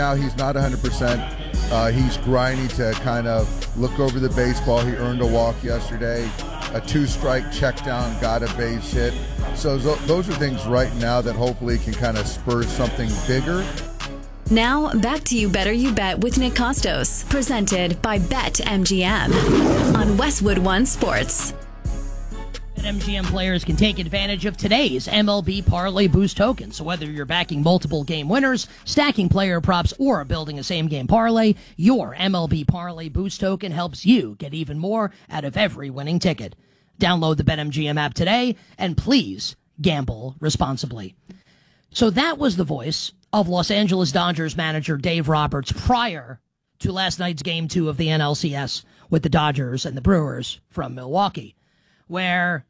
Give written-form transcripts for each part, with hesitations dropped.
Now he's not 100%. He's grinding to kind of look over the baseball. He earned a walk yesterday, a 2-strike check down, got a base hit. So those are things right now that hopefully can kind of spur something bigger. Now, back to You Better You Bet with Nick Costos, presented by BetMGM on Westwood One Sports. BetMGM players can take advantage of today's MLB Parlay Boost token. So whether you're backing multiple game winners, stacking player props, or building a same-game parlay, your MLB Parlay Boost token helps you get even more out of every winning ticket. Download the BetMGM app today, and please gamble responsibly. So that was the voice of Los Angeles Dodgers manager Dave Roberts prior to last night's Game 2 of the NLCS with the Dodgers and the Brewers from Milwaukee, where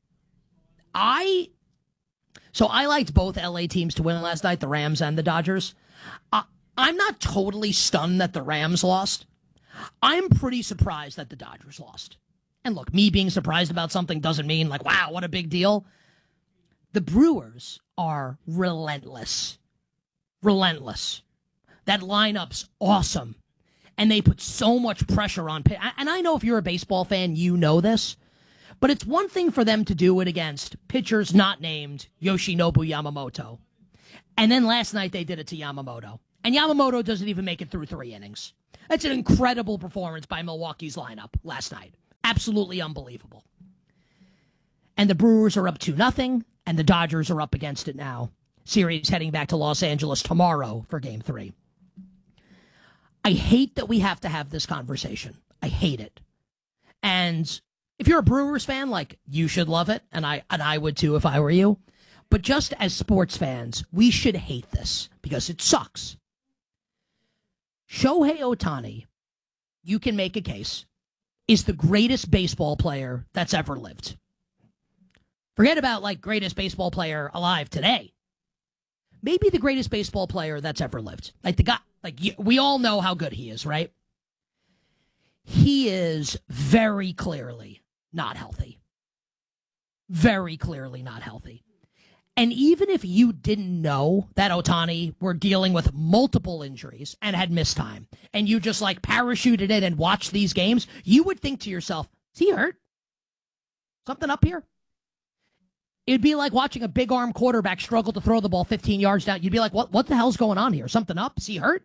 I liked both LA teams to win last night, the Rams and the Dodgers. I'm not totally stunned that the Rams lost. I'm pretty surprised that the Dodgers lost. And look, me being surprised about something doesn't mean like, wow, what a big deal. The Brewers are relentless. Relentless. That lineup's awesome. And they put so much pressure on. And I know if you're a baseball fan, you know this. But it's one thing for them to do it against pitchers not named Yoshinobu Yamamoto. And then last night they did it to Yamamoto. And Yamamoto doesn't even make it through 3 innings. That's an incredible performance by Milwaukee's lineup last night. Absolutely unbelievable. And the Brewers are up 2-0, and the Dodgers are up against it now. Series heading back to Los Angeles tomorrow for Game 3. I hate that we have to have this conversation. I hate it. And if you're a Brewers fan, like, you should love it, and I would too if I were you. But just as sports fans, we should hate this because it sucks. Shohei Ohtani, you can make a case, is the greatest baseball player that's ever lived. Forget about, like, greatest baseball player alive today. Maybe the greatest baseball player that's ever lived. Like, the guy, like, we all know how good he is, right? He is very clearly not healthy. Very clearly not healthy. And even if you didn't know that Ohtani were dealing with multiple injuries and had missed time, and you just like parachuted in and watched these games, you would think to yourself, is he hurt? Something up here? It'd be like watching a big arm quarterback struggle to throw the ball 15 yards down. You'd be like, what the hell's going on here? Something up? Is he hurt?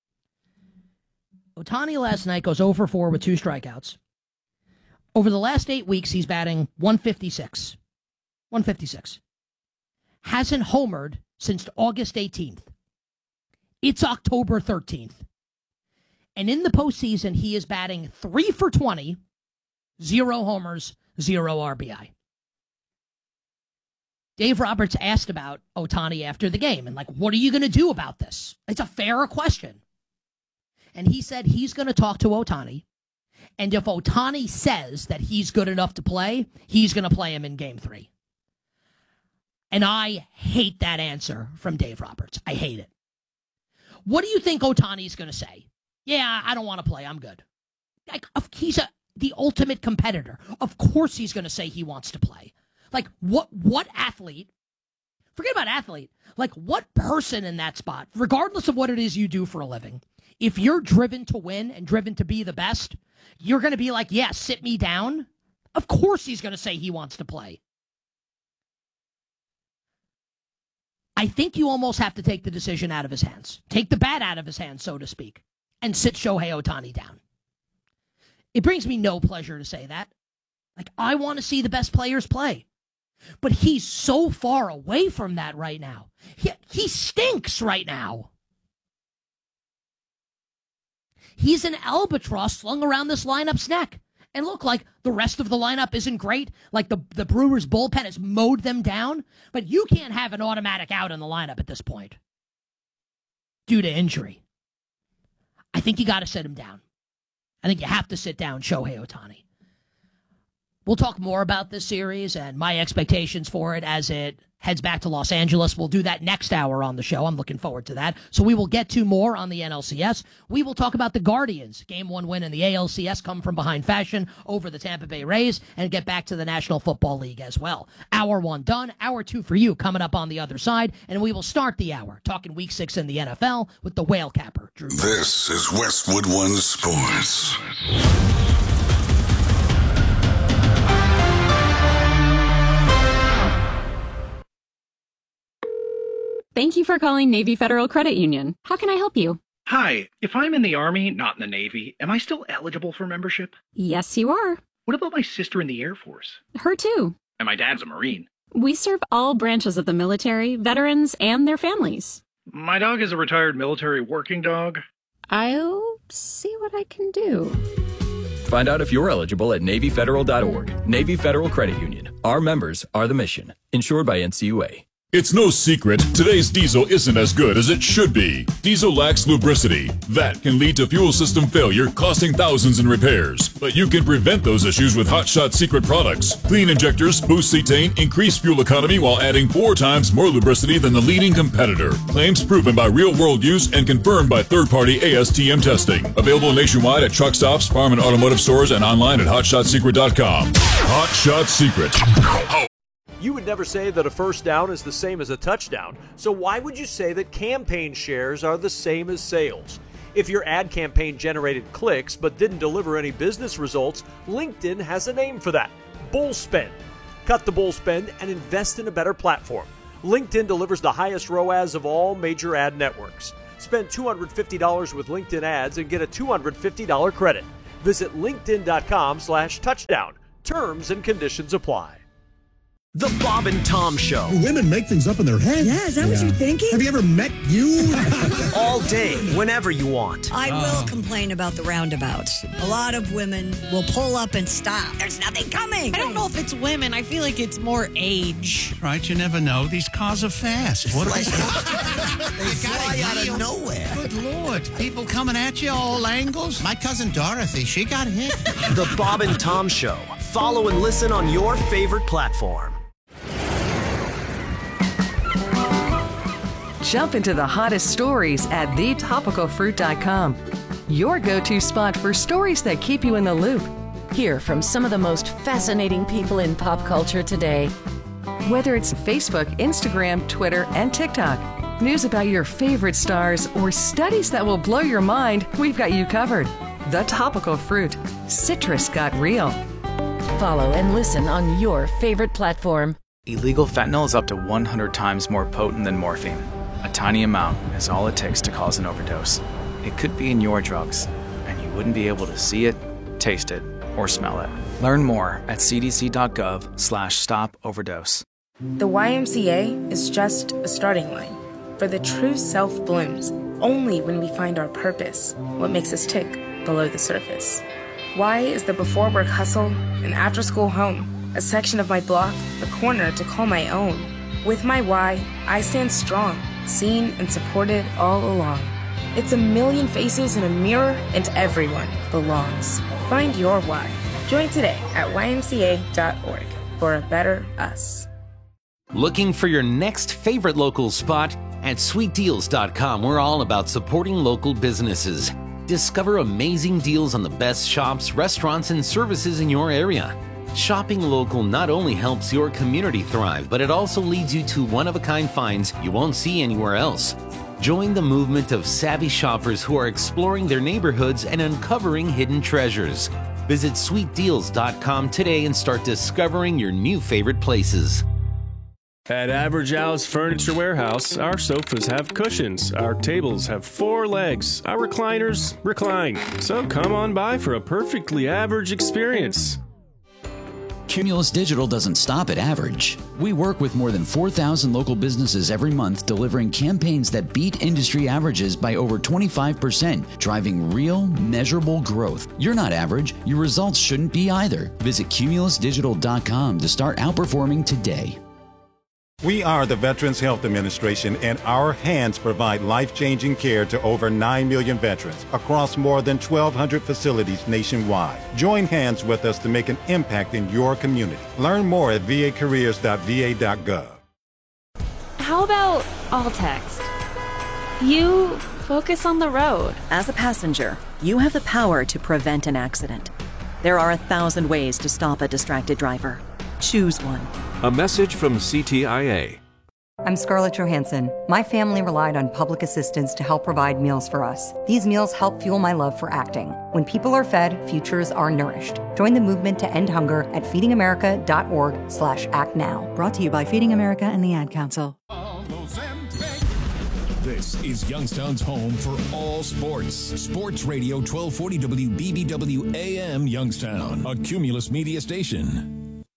Ohtani last night goes 0 for 4 with 2 strikeouts. Over the last 8 weeks, he's batting 156. 156. Hasn't homered since August 18th. It's October 13th. And in the postseason, he is batting 3 for 20, 0 homers, 0 RBI. Dave Roberts asked about Ohtani after the game and, like, what are you going to do about this? It's a fair question. And he said he's going to talk to Ohtani. And if Ohtani says that he's good enough to play, he's going to play him in Game 3. And I hate that answer from Dave Roberts. I hate it. What do you think Ohtani's going to say? Yeah, I don't want to play. I'm good. Like, he's the ultimate competitor. Of course he's going to say he wants to play. Like, what athlete, forget about athlete, like, what person in that spot, regardless of what it is you do for a living, if you're driven to win and driven to be the best, you're going to be like, yeah, sit me down. Of course he's going to say he wants to play. I think you almost have to take the decision out of his hands. Take the bat out of his hands, so to speak, and sit Shohei Ohtani down. It brings me no pleasure to say that. Like, I want to see the best players play. But he's so far away from that right now. He stinks right now. He's an albatross slung around this lineup's neck. And look, like, the rest of the lineup isn't great. Like, the Brewers' bullpen has mowed them down. But you can't have an automatic out in the lineup at this point due to injury. I think you got to sit him down. I think you have to sit down Shohei Ohtani. We'll talk more about this series and my expectations for it as it heads back to Los Angeles. We'll do that next hour on the show. I'm looking forward to that. So we will get to more on the NLCS. We will talk about the Guardians. Game 1 win in the ALCS, come from behind fashion over the Tampa Bay Rays, and get back to the National Football League as well. Hour 1 done. Hour 2 for you coming up on the other side. And we will start the hour talking Week 6 in the NFL with the whale capper, Drew. This is Westwood One Sports. Thank you for calling Navy Federal Credit Union. How can I help you? Hi, if I'm in the Army, not in the Navy, am I still eligible for membership? Yes, you are. What about my sister in the Air Force? Her too. And my dad's a Marine. We serve all branches of the military, veterans, and their families. My dog is a retired military working dog. I'll see what I can do. Find out if you're eligible at NavyFederal.org. Navy Federal Credit Union. Our members are the mission. Insured by NCUA. It's no secret, today's diesel isn't as good as it should be. Diesel lacks lubricity. That can lead to fuel system failure, costing thousands in repairs. But you can prevent those issues with Hot Shot Secret products. Clean injectors, boost cetane, increase fuel economy while adding 4 times more lubricity than the leading competitor. Claims proven by real-world use and confirmed by third-party ASTM testing. Available nationwide at truck stops, farm and automotive stores, and online at HotShotSecret.com. Hot Shot Secret. You would never say that a first down is the same as a touchdown, so why would you say that campaign shares are the same as sales? If your ad campaign generated clicks but didn't deliver any business results, LinkedIn has a name for that: bull spend. Cut the bull spend and invest in a better platform. LinkedIn delivers the highest ROAS of all major ad networks. Spend $250 with LinkedIn ads and get a $250 credit. Visit linkedin.com/touchdown. Terms and conditions apply. The Bob and Tom Show. Women make things up in their head. Yeah, is that what you're thinking? Have you ever met you? All day, whenever you want. I will complain about the roundabouts. A lot of women will pull up and stop. There's nothing coming. I don't know if it's women. I feel like it's more age. Right, you never know. These cars are fast. What They fly out of nowhere. Good Lord. People coming at you all angles. My cousin Dorothy, she got hit. The Bob and Tom Show. Follow and listen on your favorite platform. Jump into the hottest stories at thetopicalfruit.com. Your go-to spot for stories that keep you in the loop. Hear from some of the most fascinating people in pop culture today. Whether it's Facebook, Instagram, Twitter, and TikTok, news about your favorite stars, or studies that will blow your mind, we've got you covered. The Topical Fruit. Citrus got real. Follow and listen on your favorite platform. Illegal fentanyl is up to 100 times more potent than morphine. A tiny amount is all it takes to cause an overdose. It could be in your drugs, and you wouldn't be able to see it, taste it, or smell it. Learn more at cdc.gov/stop-overdose. The YMCA is just a starting line, for the true self blooms only when we find our purpose, what makes us tick below the surface. Y is the before work hustle and after school home, a section of my block, a corner to call my own. With my Y, I stand strong, seen and supported all along. It's a million faces in a mirror, and everyone belongs. Find your why. Join today at ymca.org for a better us. Looking for your next favorite local spot? At sweetdeals.com, we're all about supporting local businesses. Discover amazing deals on the best shops, restaurants, and services in your area. Shopping local not only helps your community thrive, but it also leads you to one-of-a-kind finds you won't see anywhere else. Join the movement of savvy shoppers who are exploring their neighborhoods and uncovering hidden treasures. Visit sweetdeals.com today and start discovering your new favorite places. At Average Al's Furniture Warehouse, our sofas have cushions, our tables have 4 legs, our recliners recline. So come on by for a perfectly average experience. Cumulus Digital doesn't stop at average. We work with more than 4,000 local businesses every month, delivering campaigns that beat industry averages by over 25%, driving real, measurable growth. You're not average. Your results shouldn't be either. Visit cumulusdigital.com to start outperforming today. We are the Veterans Health Administration, and our hands provide life-changing care to over 9 million veterans across more than 1,200 facilities nationwide. Join hands with us to make an impact in your community. Learn more at vacareers.va.gov. How about all text? You focus on the road. As a passenger, you have the power to prevent an accident. There are 1,000 ways to stop a distracted driver. Choose one. A message from CTIA. I'm Scarlett Johansson. My family relied on public assistance to help provide meals for us. These meals help fuel my love for acting. When people are fed, futures are nourished. Join the movement to end hunger at feedingamerica.org/actnow. Brought to you by Feeding America and the Ad Council. This is Youngstown's home for all sports. Sports Radio 1240 WBBW AM Youngstown, a Cumulus media station.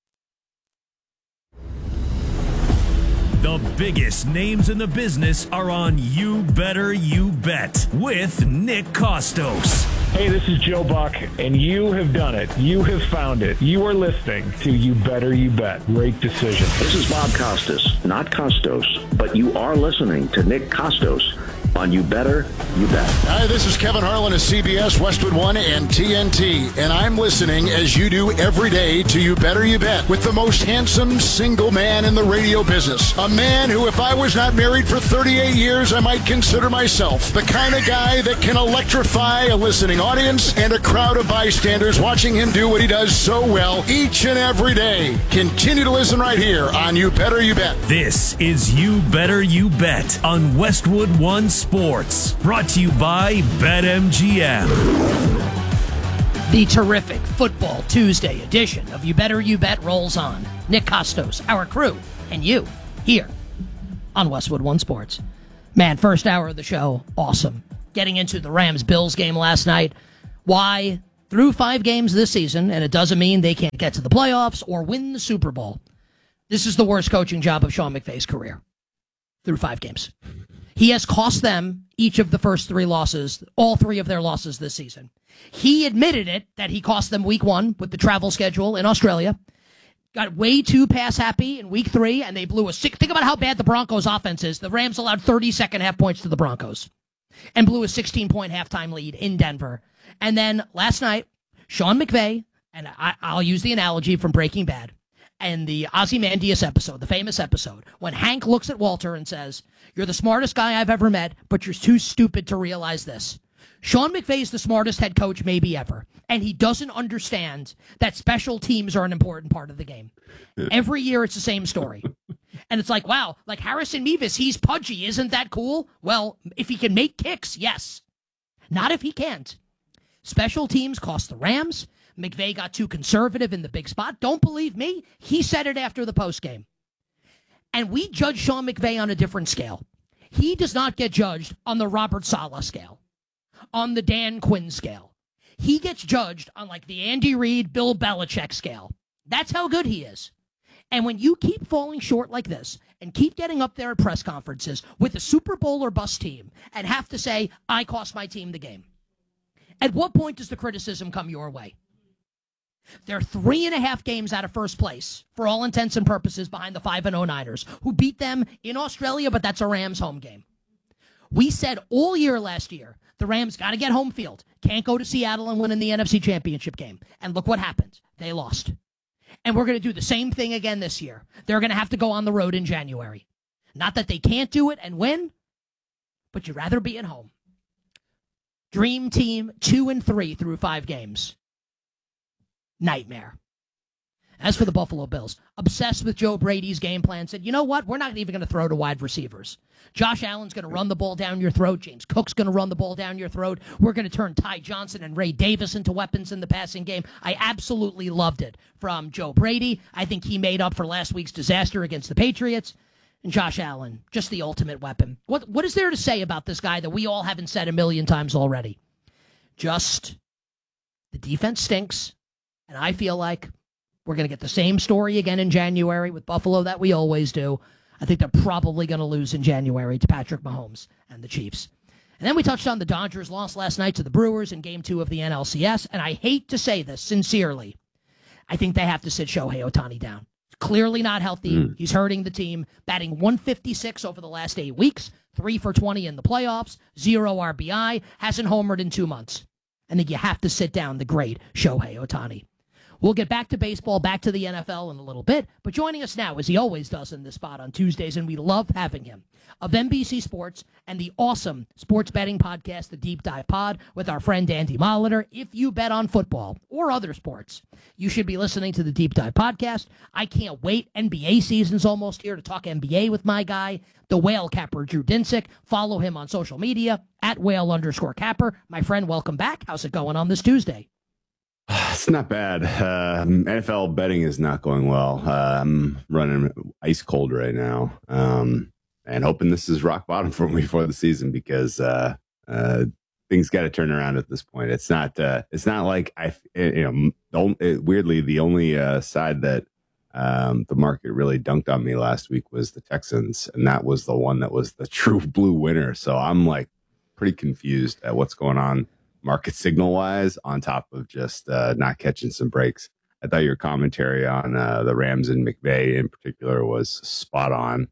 The biggest names in the business are on You Better You Bet with Nick Costos. Hey, this is Joe Buck, and you have done it. You have found it. You are listening to You Better You Bet. Great decision. This is Bob Costas, not Costos, but you are listening to Nick Costos on You Better You Bet. Hi, this is Kevin Harlan of CBS, Westwood One, and TNT, and I'm listening, as you do every day, to You Better You Bet with the most handsome single man in the radio business. A man who, if I was not married for 38 years, I might consider myself the kind of guy that can electrify a listening audience and a crowd of bystanders watching him do what he does so well each and every day. Continue to listen right here on You Better You Bet. This is You Better You Bet on Westwood One Sports, brought to you by BetMGM. The terrific Football Tuesday edition of You Better You Bet rolls on. Nick Costos, our crew, and you here on Westwood One Sports. Man, first hour of the show, awesome. Getting into the Rams-Bills game last night. Why? Through 5 games this season, and it doesn't mean they can't get to the playoffs or win the Super Bowl. This is the worst coaching job of Sean McVay's career. Through 5 games. He has cost them each of the first 3 losses, all 3 of their losses this season. He admitted it, that he cost them week 1 with the travel schedule in Australia. Got way too pass happy in week 3, and they blew a 6. Think about how bad the Broncos offense is. The Rams allowed 30 second half points to the Broncos and blew a 16-point halftime lead in Denver. And then last night, Sean McVay, and I'll use the analogy from Breaking Bad, and the Ozymandias episode, the famous episode, when Hank looks at Walter and says, "You're the smartest guy I've ever met, but you're too stupid to realize this." Sean McVay is the smartest head coach maybe ever, and he doesn't understand that special teams are an important part of the game. Every year it's the same story. And it's like, wow, like Harrison Mevis, he's pudgy. Isn't that cool? Well, if he can make kicks, yes. Not if he can't. Special teams cost the Rams. McVay got too conservative in the big spot. Don't believe me? He said it after the postgame. And we judge Sean McVay on a different scale. He does not get judged on the Robert Saleh scale, on the Dan Quinn scale. He gets judged on like the Andy Reid, Bill Belichick scale. That's how good he is. And when you keep falling short like this and keep getting up there at press conferences with a Super Bowl or bust team and have to say, I cost my team the game, at what point does the criticism come your way? They're 3.5 games out of first place, for all intents and purposes, behind the 5-0 Niners, who beat them in Australia, but that's a Rams home game. We said all year last year, the Rams got to get home field. Can't go to Seattle and win in the NFC Championship game. And look what happened. They lost. And we're going to do the same thing again this year. They're going to have to go on the road in January. Not that they can't do it and win, but you'd rather be at home. Dream team 2-3 through 5 games. Nightmare. As for the Buffalo Bills, obsessed with Joe Brady's game plan, said, you know what? We're not even going to throw to wide receivers. Josh Allen's going to run the ball down your throat. James Cook's going to run the ball down your throat. We're going to turn Ty Johnson and Ray Davis into weapons in the passing game. I absolutely loved it from Joe Brady. I think he made up for last week's disaster against the Patriots. And Josh Allen, just the ultimate weapon. What is there to say about this guy that we all haven't said a million times already? Just the defense stinks. And I feel like we're going to get the same story again in January with Buffalo that we always do. I think they're probably going to lose in January to Patrick Mahomes and the Chiefs. And then we touched on the Dodgers' loss last night to the Brewers in Game 2 of the NLCS. And I hate to say this sincerely. I think they have to sit Shohei Ohtani down. Clearly not healthy. He's hurting the team. Batting 156 over the last 8 weeks, 3 for 20 in the playoffs, 0 RBI, hasn't homered in 2 months. I think you have to sit down the great Shohei Ohtani. We'll get back to baseball, back to the NFL in a little bit, but joining us now, as he always does in this spot on Tuesdays, and we love having him, of NBC Sports and the awesome sports betting podcast, The Deep Dive Pod, with our friend Andy Molitor. If you bet on football or other sports, you should be listening to The Deep Dive Podcast. I can't wait. NBA season's almost here to talk NBA with my guy, the whale capper, Drew Dinsick. Follow him on social media, at @whale_capper. My friend, welcome back. How's it going on this Tuesday? It's not bad. NFL betting is not going well. I'm running ice cold right now, and hoping this is rock bottom for me for the season because things got to turn around at this point. It's not like weirdly the only side that the market really dunked on me last week was the Texans, and that was the one that was the true blue winner. So I'm like pretty confused at what's going on market signal wise, on top of just not catching some breaks. I thought your commentary on the Rams and McVay in particular was spot on.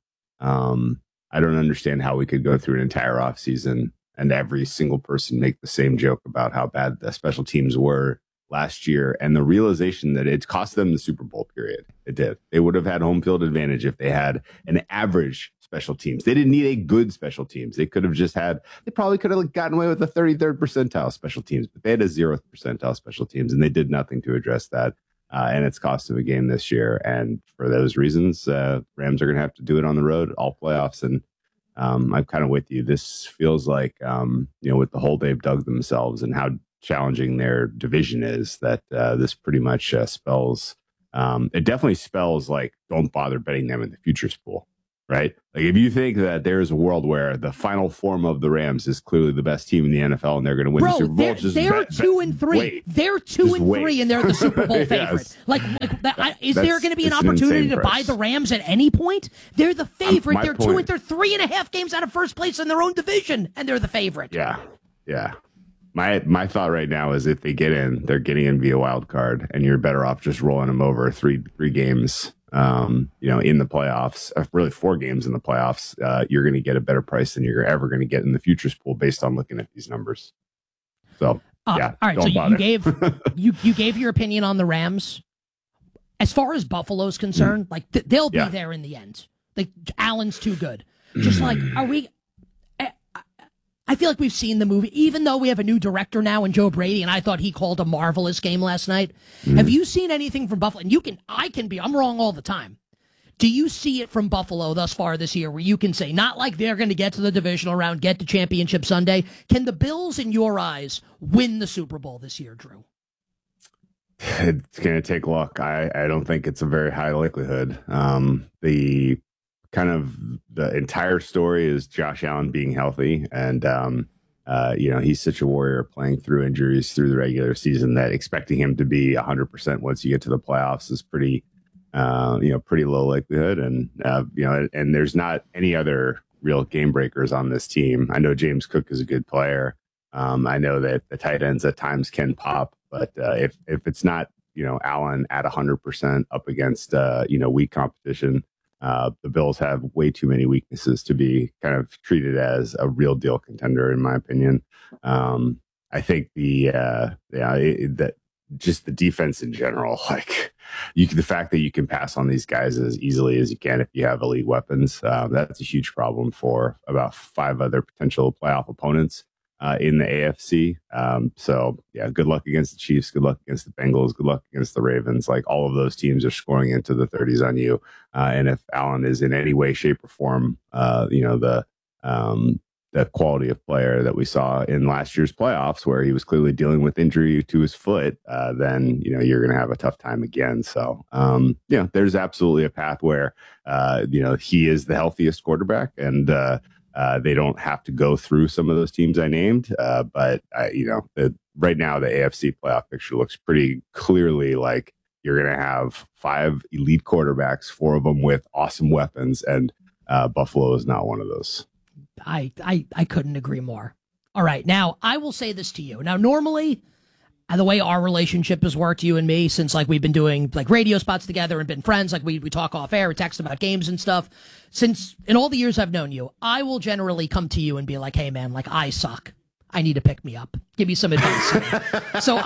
I don't understand how we could go through an entire offseason and every single person make the same joke about how bad the special teams were last year, and the realization that it cost them the Super Bowl period. It did. They would have had home field advantage if they had an average special teams. They didn't need a good special teams. They could have just had, they probably could have gotten away with a 33rd percentile special teams, but they had a 0th percentile special teams, and they did nothing to address that. And it's cost them a game this year. And for those reasons, Rams are going to have to do it on the road, all playoffs. And I'm kind of with you. This feels like, with the hole they've dug themselves and how challenging their division is, that this pretty much spells, it definitely spells like, don't bother betting them in the futures pool. Right? Like if you think that there's a world where the final form of the Rams is clearly the best team in the NFL and they're going to win the Super Bowl, they're 2-3. They're 2-3 and they're the Super Bowl favorite. Yes. Is there going to be an opportunity to buy the Rams at any point? They're the favorite. They're 3.5 games out of first place in their own division, and they're the favorite. Yeah. My thought right now is if they get in, they're getting in via wild card, and you're better off just rolling them over three games. In the playoffs, really 4 games in the playoffs, you're going to get a better price than you're ever going to get in the futures pool based on looking at these numbers. So, all right. So you gave you gave your opinion on the Rams. As far as Buffalo's concerned, they'll be there in the end. Like Allen's too good. Just like, are we? I feel like we've seen the movie, even though we have a new director now in Joe Brady, and I thought he called a marvelous game last night. Have you seen anything from Buffalo? And I'm wrong all the time. Do you see it from Buffalo thus far this year where you can say, not like they're going to get to the divisional round, get to championship Sunday? Can the Bills, in your eyes, win the Super Bowl this year, Drew? It's going to take luck. I don't think it's a very high likelihood. The entire story is Josh Allen being healthy, and he's such a warrior playing through injuries through the regular season that expecting him to be 100% once you get to the playoffs is pretty low likelihood. And and there's not any other real game breakers on this team. I know James Cook is a good player. I know that the tight ends at times can pop, but if it's not Allen at 100% up against weak competition. The Bills have way too many weaknesses to be kind of treated as a real deal contender, in my opinion. I think just the defense in general, the fact that you can pass on these guys as easily as you can if you have elite weapons, that's a huge problem for about 5 other potential playoff opponents in the AFC. Good luck against the Chiefs. Good luck against the Bengals. Good luck against the Ravens. All of those teams are scoring into the 30s on you. And if Allen is in any way, shape, or form, the quality of player that we saw in last year's playoffs, where he was clearly dealing with injury to his foot, then you're going to have a tough time again. So there's absolutely a path where he is the healthiest quarterback, and they don't have to go through some of those teams I named. But right now the AFC playoff picture looks pretty clearly like you're going to have 5 elite quarterbacks, 4 of them with awesome weapons, and Buffalo is not one of those. I couldn't agree more. All right. Now, I will say this to you. Now, normally, And the way our relationship has worked, you and me, since like we've been doing like radio spots together and been friends, like we talk off air, we text about games and stuff. Since in all the years I've known you, I will generally come to you and be like, hey man, like I suck. I need to pick me up. Give me some advice. So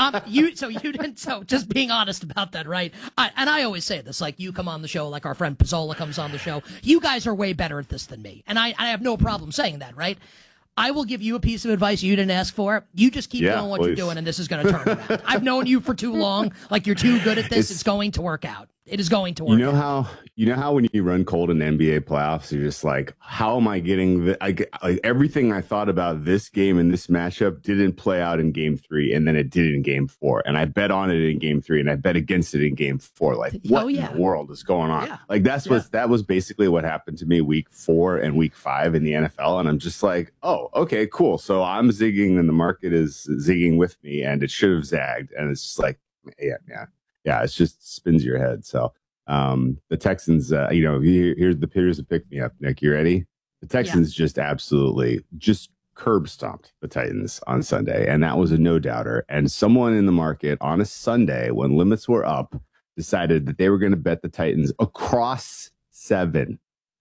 just being honest about that, right? I always say this, like you come on the show, like our friend Pizzola comes on the show. You guys are way better at this than me. And I have no problem saying that, right? I will give you a piece of advice you didn't ask for. You just keep doing what you're doing, and this is going to turn around. I've known you for too long. Like, you're too good at this. It's going to work out. It is going to work out. You know how when you run cold in the NBA playoffs, you're just like, how am I getting everything I thought about this game and this matchup didn't play out in game 3, and then it did in game 4. And I bet on it in game 3, and I bet against it in game 4. Like, what in the world is going on? Yeah. Like, that was basically what happened to me week 4 and week 5 in the NFL. And I'm just like, oh, okay, cool. So I'm zigging and the market is zigging with me, and it should have zagged. And it's just like, yeah, it just spins your head. So the Texans, here's the pick me up, Nick. You ready? The Texans just absolutely curb stomped the Titans on Sunday, and that was a no doubter. And someone in the market on a Sunday when limits were up decided that they were going to bet the Titans across 7.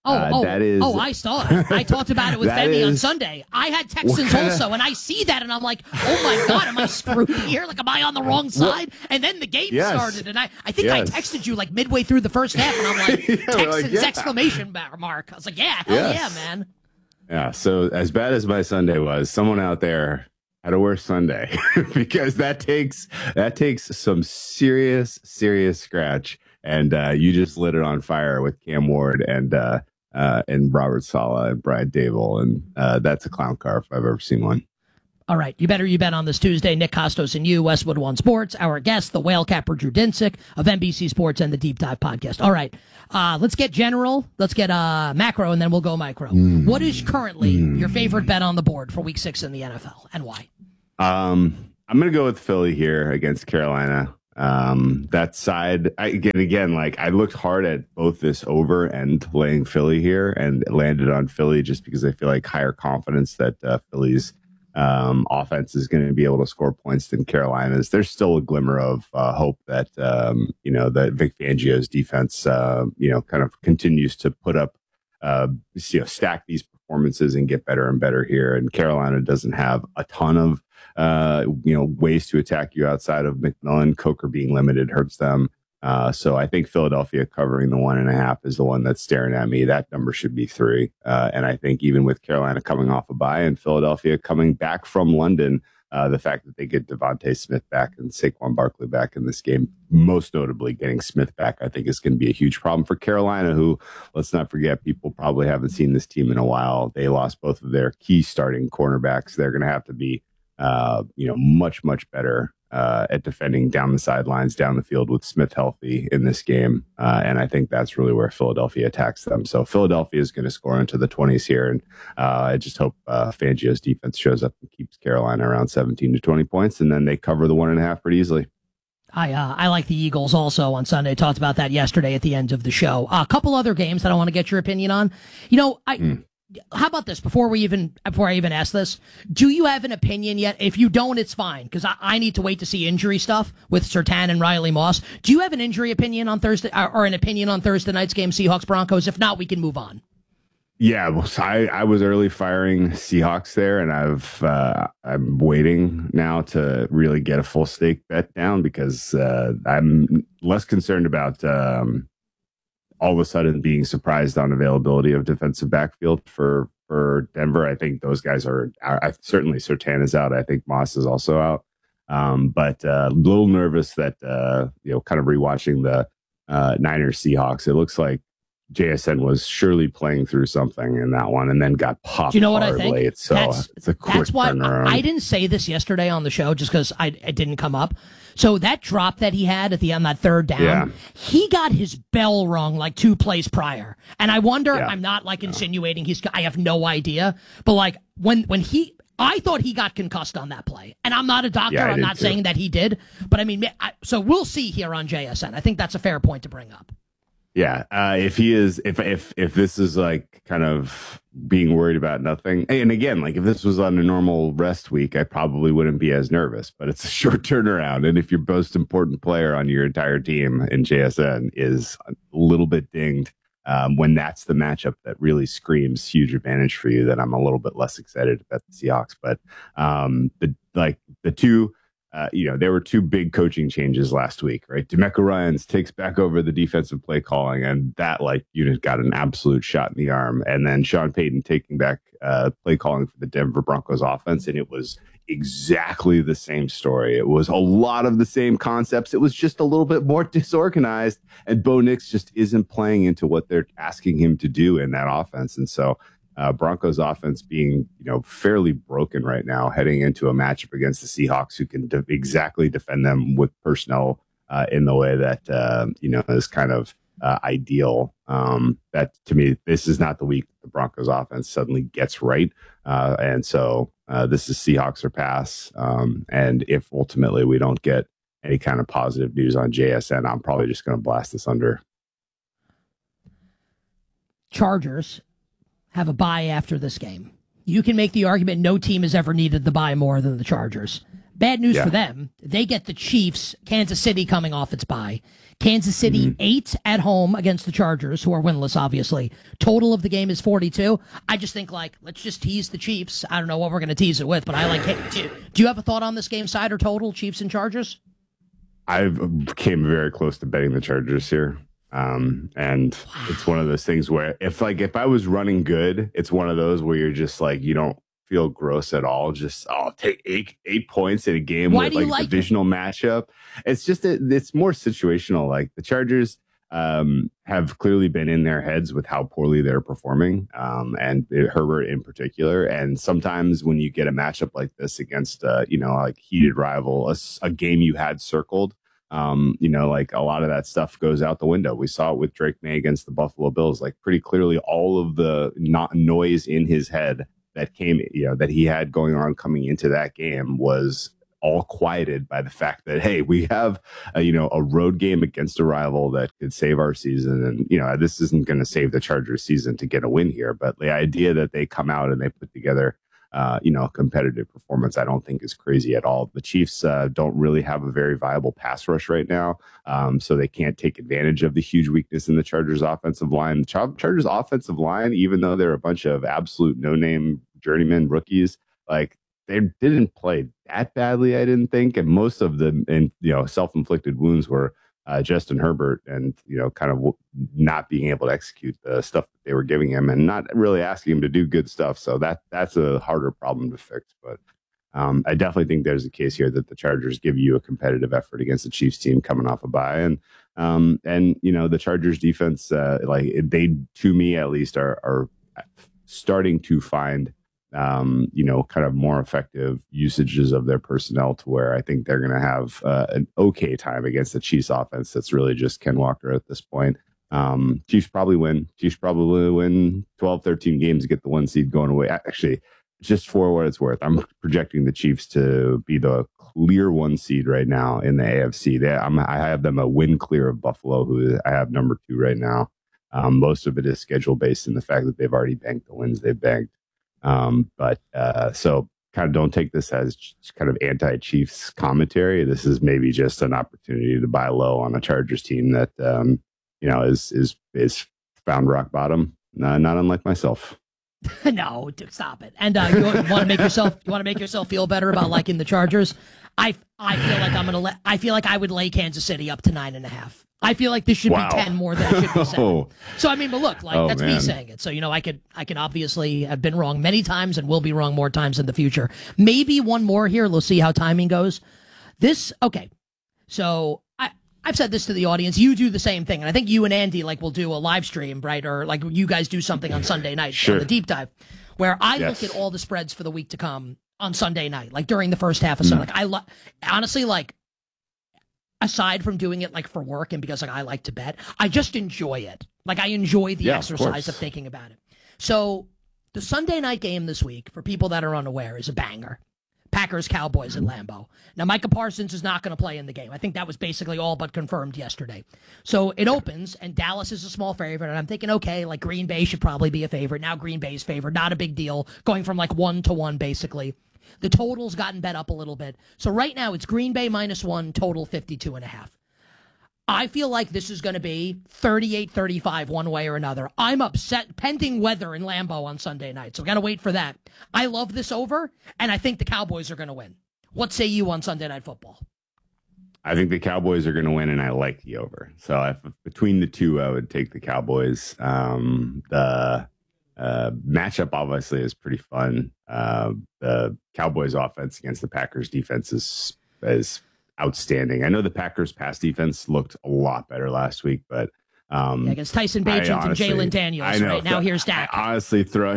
I saw it. I talked about it with Femi on Sunday. I had Texans also, and I see that, and I'm like, oh my God, am I screwed here? Like, am I on the wrong side? And then the game started, and I think I texted you like midway through the first half, and I'm like, Texans exclamation mark. I was like, hell yeah, man. Yeah, so as bad as my Sunday was, someone out there had a worse Sunday because that takes some serious scratch, and you just lit it on fire with Cam Ward and Robert Saleh and Brian Dable, and that's a clown car if I've ever seen one. All right, you bet on this Tuesday. Nick Kostos and you, Westwood One Sports. Our guest, the whale capper Drew Dinsick of NBC Sports and the Deep Dive podcast. All right, let's get general, let's get macro, and then we'll go micro. What is currently your favorite bet on the board for Week 6 in the NFL, and why? I'm going to go with Philly here against Carolina. That side, again, like I looked hard at both this over and laying Philly here and landed on Philly just because I feel like higher confidence that Philly's offense is going to be able to score points than Carolina's. There's still a glimmer of hope that, that Vic Fangio's defense, kind of continues to put up, stack these performances and get better and better here. And Carolina doesn't have a ton of ways to attack you outside of McMillan. Coker being limited hurts them. So I think Philadelphia covering the 1.5 is the one that's staring at me. That number should be 3. And I think even with Carolina coming off a bye and Philadelphia coming back from London, the fact that they get Devontae Smith back and Saquon Barkley back in this game, most notably getting Smith back, I think is going to be a huge problem for Carolina, who, let's not forget, people probably haven't seen this team in a while. They lost both of their key starting cornerbacks. They're going to have to be much better at defending down the sidelines, down the field with Smith healthy in this game. And I think that's really where Philadelphia attacks them. So Philadelphia is going to score into the 20s here. And I just hope Fangio's defense shows up and keeps Carolina around 17 to 20 points. And then they cover the 1.5 pretty easily. I like the Eagles also on Sunday. Talked about that yesterday at the end of the show. A couple other games that I want to get your opinion on. How about this? Before I even ask this, do you have an opinion yet? If you don't, it's fine, because I need to wait to see injury stuff with Surtain and Riley Moss. Do you have an injury opinion on Thursday, or an opinion on Thursday night's game, Seahawks Broncos? If not, we can move on. Yeah, well, I was early firing Seahawks there, and I'm waiting now to really get a full stake bet down because I'm less concerned about all of a sudden being surprised on availability of defensive backfield for Denver. I think those guys are certainly Surtain is out. I think Moss is also out. But a little nervous that, kind of rewatching the Niners Seahawks, it looks like JSN was surely playing through something in that one and then got popped. Do you know what I think? Late, so it's a quick turnaround. I didn't say this yesterday on the show just because it didn't come up. So that drop that he had on that third down, he got his bell rung like 2 plays prior. And I wonder, I'm not like insinuating I have no idea, but like when I thought he got concussed on that play. And I'm not a doctor. I'm not saying that he did. But I mean, so we'll see here on JSN. I think that's a fair point to bring up. Yeah, if this is like kind of being worried about nothing, and again, like if this was on a normal rest week, I probably wouldn't be as nervous. But it's a short turnaround, and if your most important player on your entire team in JSN is a little bit dinged, when that's the matchup that really screams huge advantage for you, then I'm a little bit less excited about the Seahawks. But the two. There were two big coaching changes last week, right? D'Amico Ryans takes back over the defensive play calling, and that unit got an absolute shot in the arm. And then Sean Payton taking back play calling for the Denver Broncos offense, and it was exactly the same story. It was a lot of the same concepts. It was just a little bit more disorganized, and Bo Nix just isn't playing into what they're asking him to do in that offense. And so Broncos offense being, fairly broken right now, heading into a matchup against the Seahawks, who can exactly defend them with personnel in the way that is kind of ideal. That to me, this is not the week the Broncos offense suddenly gets right, and so this is Seahawks or pass. And if ultimately we don't get any kind of positive news on JSN, I'm probably just going to blast this under. Chargers have a bye after this game. You can make the argument no team has ever needed the bye more than the Chargers. Bad news for them. They get the Chiefs, Kansas City coming off its bye. Kansas City 8 at home against the Chargers, who are winless, obviously. Total of the game is 42. I just think, let's just tease the Chiefs. I don't know what we're going to tease it with, but I do you have a thought on this game side or total, Chiefs and Chargers? I came very close to betting the Chargers here. And it's one of those things where if I was running good, it's one of those where you're just you don't feel gross at all. Just, take eight points in a game with divisional matchup. It's just, it's more situational. Like the Chargers, have clearly been in their heads with how poorly they're performing. And Herbert in particular. And sometimes when you get a matchup like this against, heated rival, a game you had circled, a lot of that stuff goes out the window. We saw it with Drake May against the Buffalo Bills. Pretty clearly, all of the noise in his head that came, that he had going on coming into that game was all quieted by the fact that, hey, we have a road game against a rival that could save our season. And this isn't going to save the Chargers season to get a win here, but the idea that they come out and they put together a competitive performance, I don't think is crazy at all. The Chiefs don't really have a very viable pass rush right now, so they can't take advantage of the huge weakness in the Chargers offensive line. The Chargers offensive line, even though they're a bunch of absolute no-name journeyman rookies, they didn't play that badly, I didn't think. And most of them, self-inflicted wounds were Justin Herbert and, kind of not being able to execute the stuff that they were giving him and not really asking him to do good stuff. So that's a harder problem to fix. But I definitely think there's a case here that the Chargers give you a competitive effort against the Chiefs team coming off a bye. And the Chargers defense, they, to me at least, are starting to find kind of more effective usages of their personnel to where I think they're going to have an okay time against the Chiefs offense. That's really just Ken Walker at this point. Chiefs probably win. Chiefs probably win 12, 13 games to get the 1 seed going away. Actually, just for what it's worth, I'm projecting the Chiefs to be the clear 1 seed right now in the AFC. I have them a win clear of Buffalo, who I have number 2 right now. Most of it is schedule based in the fact that they've already banked the wins they've banked. So kind of don't take this as kind of anti-Chiefs commentary. This is maybe just an opportunity to buy low on a Chargers team that, is found rock bottom, not unlike myself. No, stop it. And you want to make yourself feel better about liking the Chargers. I feel like I would lay Kansas City up to 9.5. I feel like this should be 10 more than it should be 7. So, but look, that's me saying it. So, I could obviously have been wrong many times and will be wrong more times in the future. Maybe one more here. Let's see how timing goes. Okay. So I've said this to the audience. You do the same thing. And I think you and Andy will do a live stream, right? Or you guys do something on Sunday night on the deep dive where I look at all the spreads for the week to come on Sunday night, during the first half of Sunday. Honestly, aside from doing it for work and because I like to bet, I just enjoy it. I enjoy the exercise of thinking about it. So the Sunday night game this week, for people that are unaware, is a banger. Packers-Cowboys at Lambeau. Now, Micah Parsons is not going to play in the game. I think that was basically all but confirmed yesterday. So it opens, and Dallas is a small favorite, and I'm thinking, okay, like Green Bay should probably be a favorite. Now Green Bay's favorite, not a big deal, going from like 1-1 basically. The total's gotten bet up a little bit. So right now it's Green Bay -1, total 52.5. I feel like this is going to be 38-35 one way or another. I'm upset, pending weather in Lambeau on Sunday night, so we got to wait for that. I love this over, and I think the Cowboys are going to win. What say you on Sunday Night Football? I think the Cowboys are going to win, and I like the over. So between the two, I would take the Cowboys. The matchup obviously is pretty fun. The Cowboys offense against the Packers defense is outstanding. I know the Packers pass defense looked a lot better last week, but against Tyson Bagent and Jalen Daniels. Right now, here's Dak. I honestly throw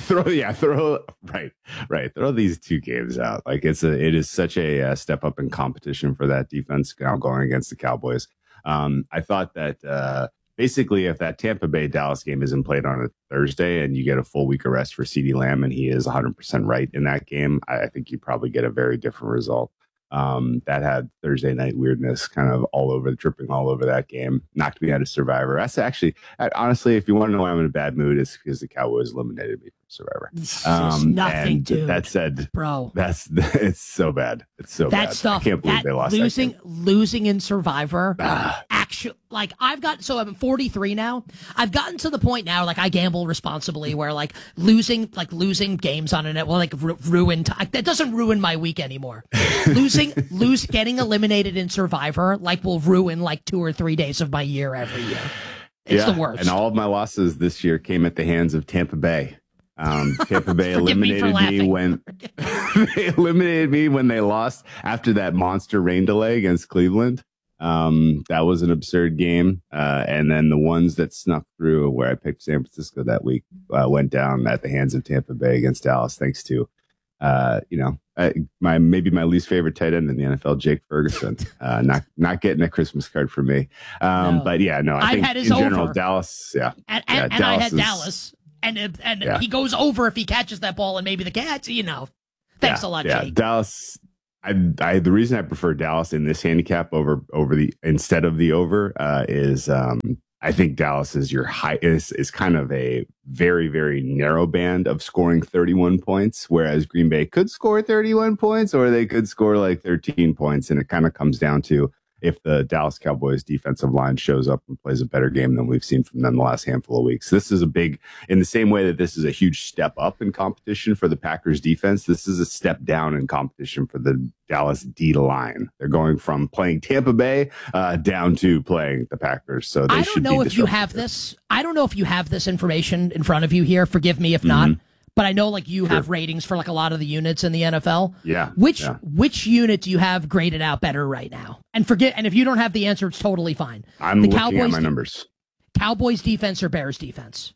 these two games out. Like it is such a step up in competition for that defense now going against the Cowboys. I thought that basically if that Tampa Bay Dallas game isn't played on a Thursday and you get a full week of rest for CeeDee Lamb and he is 100% right in that game, I think you probably get a very different result. That had Thursday night weirdness kind of tripping all over that game. Knocked me out of Survivor. That's actually, honestly, if you want to know why I'm in a bad mood, it's because the Cowboys eliminated me from Survivor. Nothing, dude. That said, bro, it's so bad. It's so that bad. Stuff, I can't believe they lost losing in Survivor. Actually, like I'm 43 now. I've gotten to the point now, like I gamble responsibly, where like losing games on it will like ruin. That doesn't ruin my week anymore. Getting eliminated in Survivor like will ruin like 2 or 3 days of my year every year. It's the worst. And all of my losses this year came at the hands of Tampa Bay. Tampa Bay eliminated me when they lost after that monster rain delay against Cleveland. That was an absurd game. And then the ones that snuck through where I picked San Francisco that week went down at the hands of Tampa Bay against Dallas, thanks to maybe my least favorite tight end in the NFL, Jake Ferguson. Not getting a Christmas card from me. No. But yeah, no, I think in general, Dallas, and I had Dallas. And he goes over if he catches that ball, and maybe the catch, Thanks a lot, Jake. Dallas. The reason I prefer Dallas in this handicap instead of the over is I think Dallas is kind of a very, very narrow band of scoring 31 points, whereas Green Bay could score 31 points or they could score like 13 points, and it kind of comes down to if the Dallas Cowboys defensive line shows up and plays a better game than we've seen from them the last handful of weeks. This is in the same way that this is a huge step up in competition for the Packers defense, this is a step down in competition for the Dallas D line. They're going from playing Tampa Bay down to playing the Packers. So they should be disruptive. I don't know if you have this information in front of you here. Forgive me if not. But I know like you have ratings for like a lot of the units in the NFL. Yeah. Which unit do you have graded out better right now? And if you don't have the answer, it's totally fine. I'm looking at my numbers. Cowboys defense or Bears defense?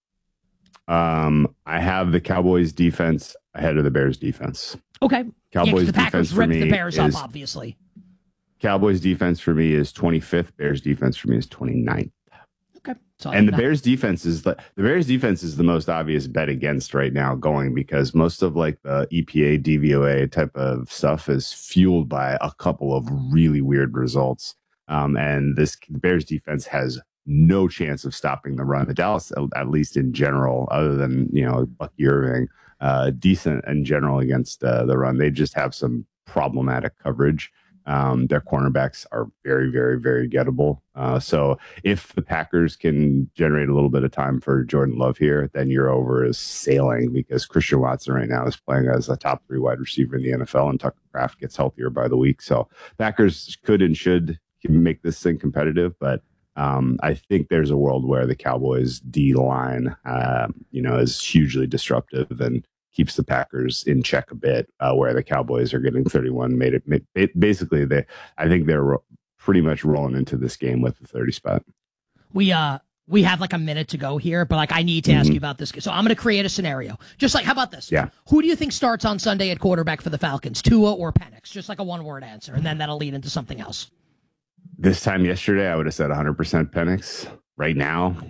I have the Cowboys defense ahead of the Bears defense. Okay. Cowboys the Packers defense for ripped me the Bears up, obviously. Cowboys defense for me is 25th. Bears defense for me is 29th. Okay. And the Bears defense is the most obvious bet against right now going, because most of like the EPA DVOA type of stuff is fueled by a couple of really weird results. And this Bears defense has no chance of stopping the run. The Dallas, at least in general, other than, Bucky Irving, decent in general against the run. They just have some problematic coverage. Their cornerbacks are very, very, very gettable. So if the Packers can generate a little bit of time for Jordan Love here, then your over is sailing, because Christian Watson right now is playing as a top 3 wide receiver in the NFL, and Tucker Kraft gets healthier by the week. So Packers could and should make this thing competitive, but I think there's a world where the Cowboys D line, is hugely disruptive and keeps the Packers in check a bit, where the Cowboys are getting 31. Basically, I think they're pretty much rolling into this game with the 30 spot. We have like a minute to go here, but like I need to ask you about this. So I'm going to create a scenario. Just like, how about this? Yeah. Who do you think starts on Sunday at quarterback for the Falcons, Tua or Penix? Just like a one-word answer, and then that'll lead into something else. This time yesterday, I would have said 100% Penix. Right now,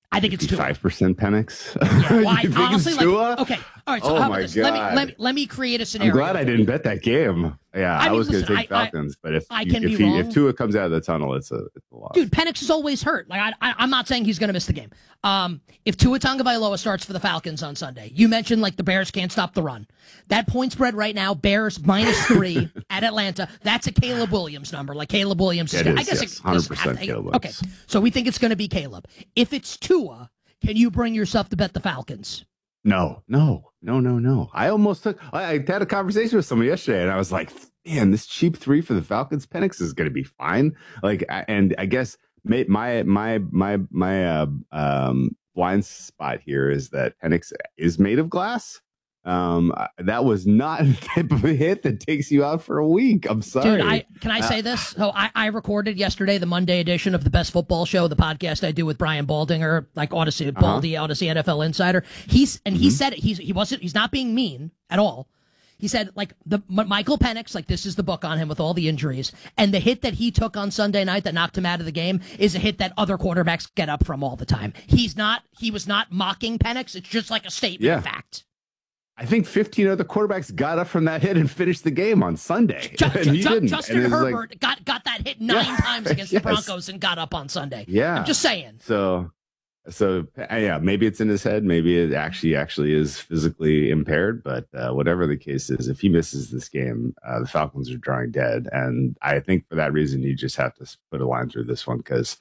I think it's Tua. 5% Penix. Yeah, well, You think honestly, it's Tua? okay. All right. So Oh how my about this? God. Let me create a scenario. I'm glad I didn't bet that game. Yeah, I was going to take Falcons, but if Tua comes out of the tunnel, it's a loss. Dude, Penix is always hurt. Like I'm not saying he's going to miss the game. If Tua Tagovailoa starts for the Falcons on Sunday, you mentioned like the Bears can't stop the run. That point spread right now, Bears -3 at Atlanta. That's a Caleb Williams number. Like Caleb Williams is. I guess it's 100% Caleb Williams. Okay, so we think it's going to be Caleb. If it's Tua, can you bring yourself to bet the Falcons? No. I had a conversation with someone yesterday, and I was like, man, this cheap 3 for the Falcons, Penix is going to be fine. Like, and I guess my blind spot here is that Penix is made of glass. That was not the type of a hit that takes you out for a week. I'm sorry. Dude, can I say this? So I recorded yesterday the Monday edition of the Best Football Show, the podcast I do with Brian Baldinger, like Odyssey NFL Insider. He said it. He's not being mean at all. He said, like, Michael Penix, like, this is the book on him with all the injuries. And the hit that he took on Sunday night that knocked him out of the game is a hit that other quarterbacks get up from all the time. He was not mocking Penix. It's just like a statement of fact. I think 15 other quarterbacks got up from that hit and finished the game on Sunday. Justin Herbert got that hit 9 times against the Broncos and got up on Sunday. Yeah. I'm just saying. So yeah, maybe it's in his head. Maybe it actually is physically impaired. But whatever the case is, if he misses this game, the Falcons are drawing dead. And I think for that reason, you just have to put a line through this one because,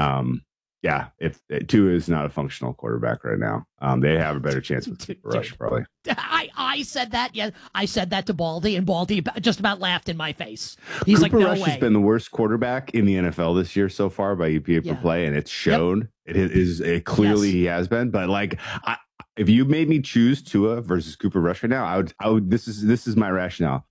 if Tua is not a functional quarterback right now, they have a better chance with Cooper Rush, probably. I said that. Yeah, I said that to Baldy, and Baldy just about laughed in my face. He's Cooper like, "No Rush way." has been the worst quarterback in the NFL this year so far by EPA per play, and it's shown. It clearly he has been. But like, if you made me choose Tua versus Cooper Rush right now, I would. This is my rationale.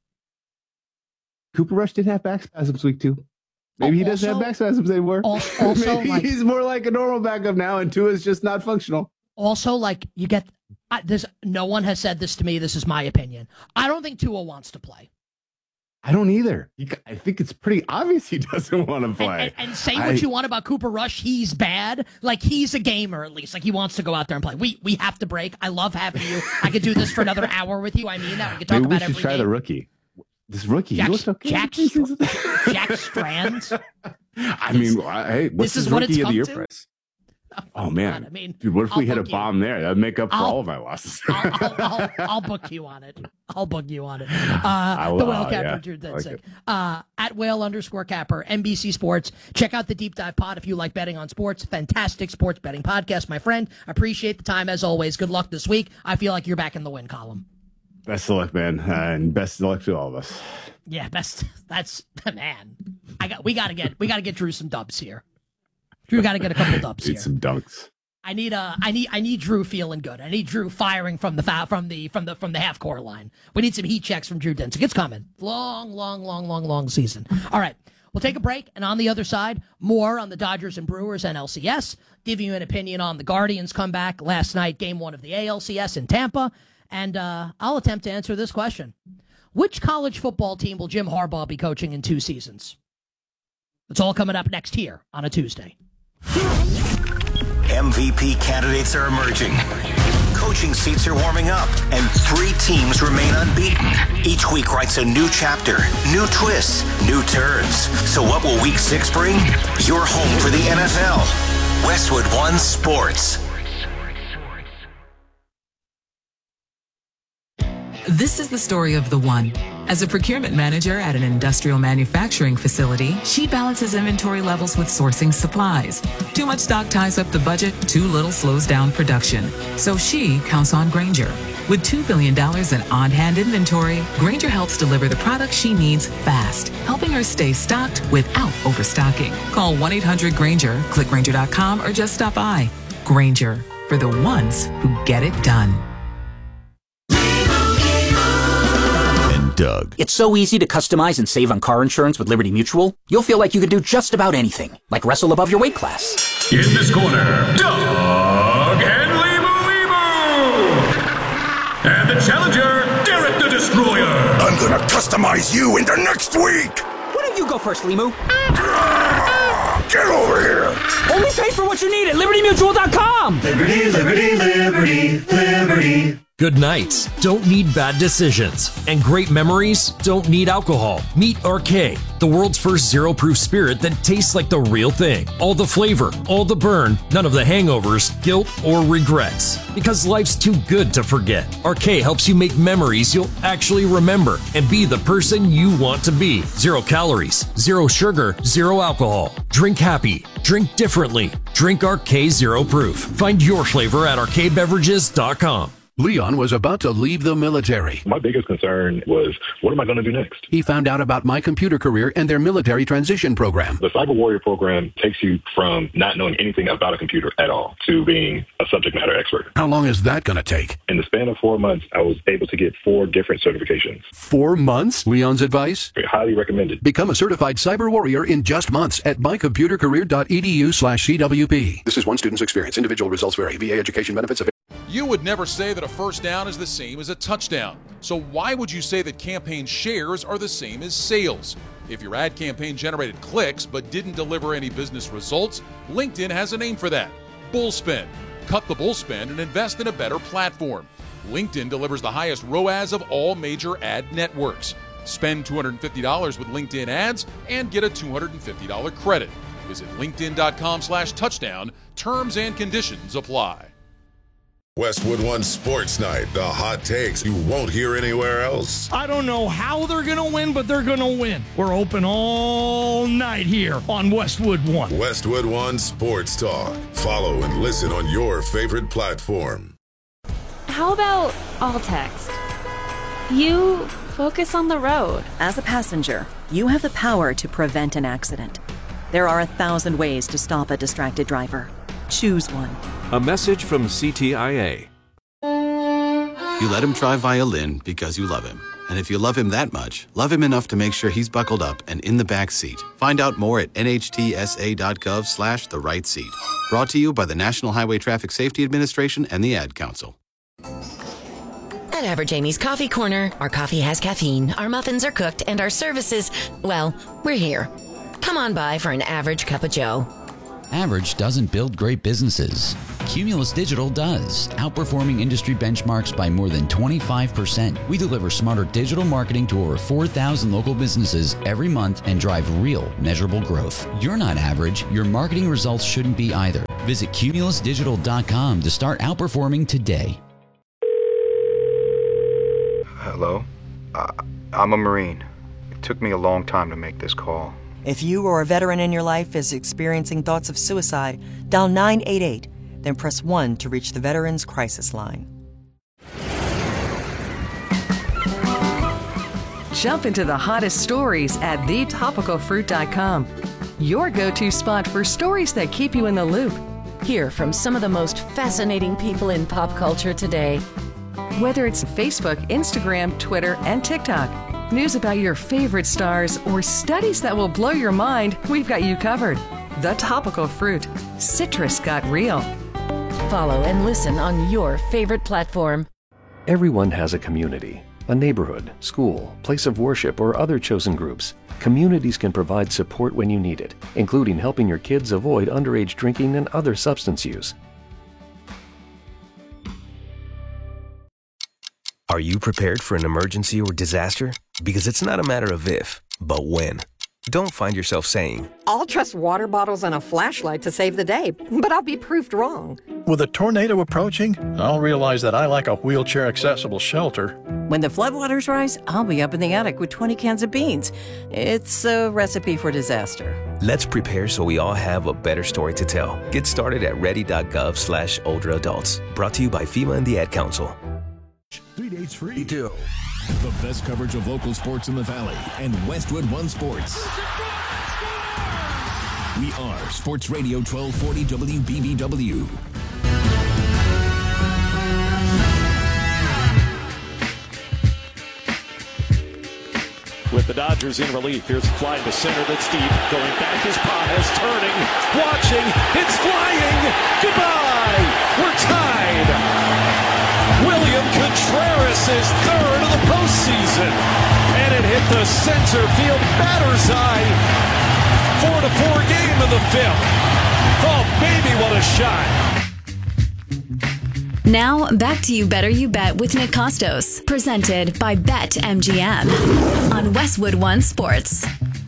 Cooper Rush did have back spasms week 2. Maybe he doesn't have back spasms anymore. Also, maybe he's more like a normal backup now, and Tua is just not functional. Also, like, you get this. No one has said this to me. This is my opinion. I don't think Tua wants to play. I don't either. I think it's pretty obvious he doesn't want to play. And say what you want about Cooper Rush, he's bad. Like, he's a gamer at least. Like, he wants to go out there and play. We have to break. I love having you. I could do this for another hour with you. I mean that. We could talk about every game. We should try the rookie. This rookie, he looks okay. Jack Strands. I mean, hey, what's this rookie of the year price? Oh man, I mean, dude, what if we hit a bomb there? That'd make up for all of my losses. I'll book you on it. The Whale Capper, Drew Dinsick. At Whale_Capper, NBC Sports. Check out the Deep Dive Pod if you like betting on sports. Fantastic sports betting podcast, my friend. I appreciate the time as always. Good luck this week. I feel like you're back in the win column. Best of luck, man, and best of luck to all of us. Yeah, best. That's man. We gotta get Drew some dubs here. Drew got to get a couple dubs here. Need some dunks. I need Drew feeling good. I need Drew firing from the half court line. We need some heat checks from Drew Dinsick. It's coming. Long season. All right. We'll take a break, and on the other side, more on the Dodgers and Brewers and LCS. Give you an opinion on the Guardians' comeback last night, Game 1 of the ALCS in Tampa. And I'll attempt to answer this question. Which college football team will Jim Harbaugh be coaching in 2 seasons? It's all coming up next here on a Tuesday. MVP candidates are emerging. Coaching seats are warming up, and 3 teams remain unbeaten. Each week writes a new chapter, new twists, new turns. So what will Week 6 bring? Your home for the NFL. Westwood One Sports. This is the story of the One. As a procurement manager at an industrial manufacturing facility, she balances inventory levels with sourcing supplies. Too much stock ties up the budget, too little slows down production. So she counts on Grainger. With $2 billion in on-hand inventory, Grainger helps deliver the products she needs fast, helping her stay stocked without overstocking. Call 1-800-GRAINGER, click Grainger.com, or just stop by. Grainger, for the ones who get it done. Doug. It's so easy to customize and save on car insurance with Liberty Mutual. You'll feel like you can do just about anything, like wrestle above your weight class. In this corner, Doug and Limu. And the challenger, Derek the Destroyer. I'm gonna customize you into next week. Why don't you go first, Limu? Get over here! Only pay for what you need at LibertyMutual.com! Liberty, liberty, liberty, liberty. Good nights don't need bad decisions, and great memories don't need alcohol. Meet RK, the world's first zero-proof spirit that tastes like the real thing. All the flavor, all the burn, none of the hangovers, guilt, or regrets. Because life's too good to forget. RK helps you make memories you'll actually remember and be the person you want to be. 0 calories, 0 sugar, 0 alcohol. Drink happy. Drink differently. Drink RK Zero Proof. Find your flavor at rkbeverages.com. Leon was about to leave the military. My biggest concern was, what am I going to do next? He found out about My Computer Career and their military transition program. The Cyber Warrior program takes you from not knowing anything about a computer at all to being a subject matter expert. How long is that going to take? In the span of 4 months, I was able to get 4 different certifications. 4 months? Leon's advice? Highly recommended. Become a certified cyber warrior in just months at mycomputercareer.edu/CWP. This is one student's experience. Individual results vary. VA education benefits available. You would never say that a first down is the same as a touchdown. So why would you say that campaign shares are the same as sales? If your ad campaign generated clicks but didn't deliver any business results, LinkedIn has a name for that: Bullspend. Cut the bullspend and invest in a better platform. LinkedIn delivers the highest ROAS of all major ad networks. Spend $250 with LinkedIn ads and get a $250 credit. Visit linkedin.com/touchdown. Terms and conditions apply. Westwood One Sports Night, the hot takes you won't hear anywhere else. I don't know how they're going to win, but they're going to win. We're open all night here on Westwood One. Westwood One Sports Talk. Follow and listen on your favorite platform. How about all text? You focus on the road. As a passenger, you have the power to prevent an accident. There are 1,000 ways to stop a distracted driver. Choose one. A message from CTIA. You let him try violin because you love him. And if you love him that much, love him enough to make sure he's buckled up and in the back seat. Find out more at nhtsa.gov/the right seat. Brought to you by the National Highway Traffic Safety Administration and the Ad Council. At Average Amy's Coffee Corner, our coffee has caffeine, our muffins are cooked, and our services, well, we're here. Come on by for an average cup of joe. Average doesn't build great businesses. Cumulus Digital does, outperforming industry benchmarks by more than 25%. We deliver smarter digital marketing to over 4,000 local businesses every month and drive real, measurable growth. You're not average. Your marketing results shouldn't be either. Visit cumulusdigital.com to start outperforming today. Hello? I'm a Marine. It took me a long time to make this call. If you or a veteran in your life is experiencing thoughts of suicide, dial 988, then press 1 to reach the Veterans Crisis Line. Jump into the hottest stories at thetopicalfruit.com. Your go-to spot for stories that keep you in the loop. Hear from some of the most fascinating people in pop culture today. Whether it's Facebook, Instagram, Twitter, and TikTok. News about your favorite stars or studies that will blow your mind, we've got you covered. The Topical Fruit. Citrus got real. Follow and listen on your favorite platform. Everyone has a community, a neighborhood, school, place of worship, or other chosen groups. Communities can provide support when you need it, including helping your kids avoid underage drinking and other substance use. Are you prepared for an emergency or disaster? Because it's not a matter of if, but when. Don't find yourself saying, I'll trust water bottles and a flashlight to save the day, but I'll be proved wrong. With a tornado approaching, I'll realize that I like a wheelchair-accessible shelter. When the floodwaters rise, I'll be up in the attic with 20 cans of beans. It's a recipe for disaster. Let's prepare so we all have a better story to tell. Get started at ready.gov/older adults. Brought to you by FEMA and the Ad Council. 3 days free. The best coverage of local sports in the Valley and Westwood One Sports. We are Sports Radio 1240 WBBW. With the Dodgers in relief, here's a fly to center that's deep. Going back is Pages, turning, watching, it's flying! Goodbye! We're tied! William Contreras is third of the postseason, and it hit the center field batter's eye 4-4 game in the fifth. Oh, baby, what a shot. Now, back to You Better You Bet with Nick Costos, presented by BetMGM on Westwood One Sports.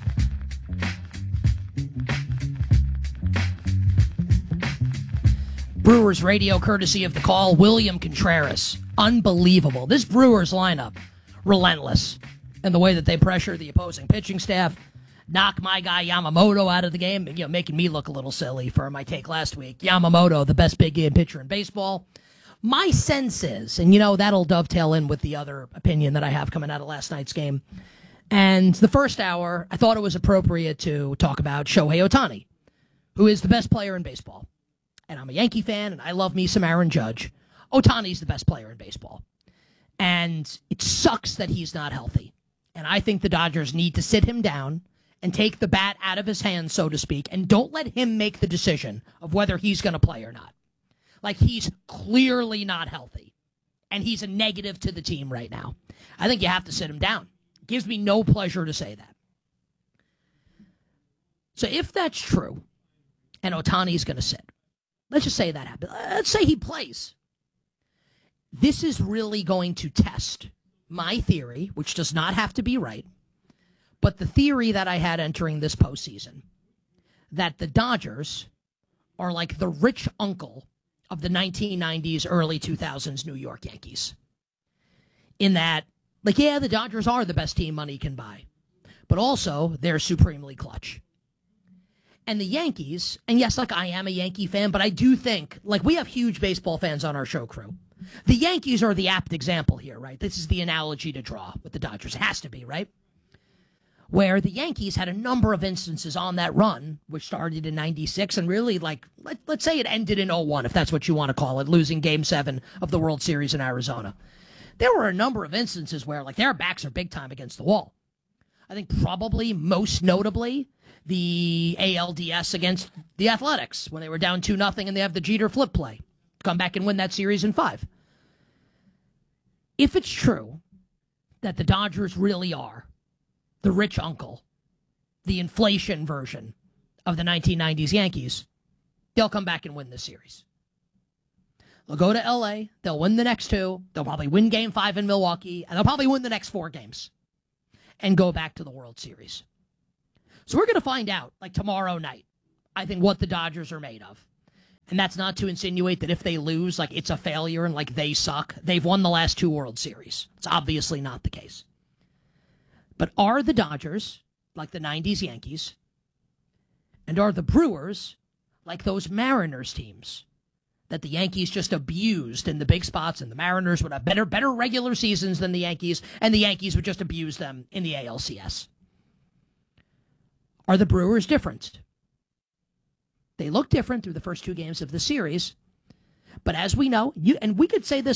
Brewers radio courtesy of the call, William Contreras. Unbelievable. This Brewers lineup, relentless in the way that they pressure the opposing pitching staff, knock my guy Yamamoto out of the game, making me look a little silly for my take last week. Yamamoto, the best big game pitcher in baseball. My sense is, and that'll dovetail in with the other opinion that I have coming out of last night's game. And the first hour, I thought it was appropriate to talk about Shohei Ohtani, who is the best player in baseball. And I'm a Yankee fan, and I love me some Aaron Judge. Ohtani's the best player in baseball. And it sucks that he's not healthy. And I think the Dodgers need to sit him down and take the bat out of his hands, so to speak, and don't let him make the decision of whether he's going to play or not. Like, he's clearly not healthy, and he's a negative to the team right now. I think you have to sit him down. It gives me no pleasure to say that. So if that's true, and Ohtani's going to sit, let's just say that happens. Let's say he plays. This is really going to test my theory, which does not have to be right, but the theory that I had entering this postseason, that the Dodgers are like the rich uncle of the 1990s, early 2000s New York Yankees. In that, the Dodgers are the best team money can buy, but also they're supremely clutch. And the Yankees, and yes, I am a Yankee fan, but I do think, we have huge baseball fans on our show crew. The Yankees are the apt example here, right? This is the analogy to draw with the Dodgers. It has to be, right? Where the Yankees had a number of instances on that run, which started in 96, and really, let's say it ended in 01, if that's what you want to call it, losing Game 7 of the World Series in Arizona. There were a number of instances where, their backs are big time against the wall. I think probably most notably the ALDS against the Athletics when they were down 2-0 and they have the Jeter flip play. Come back and win that series in 5. If it's true that the Dodgers really are the rich uncle, the inflation version of the 1990s Yankees, they'll come back and win this series. They'll go to L.A., they'll win the next 2, they'll probably win Game 5 in Milwaukee, and they'll probably win the next 4 games and go back to the World Series. So we're going to find out, tomorrow night, I think, what the Dodgers are made of. And that's not to insinuate that if they lose, it's a failure and, they suck. They've won the last 2 World Series. It's obviously not the case. But are the Dodgers like the 90s Yankees? And are the Brewers like those Mariners teams that the Yankees just abused in the big spots, and the Mariners would have better regular seasons than the Yankees, and the Yankees would just abuse them in the ALCS? Are the Brewers different? They look different through the first 2 games of the series. But as we know, and we could say this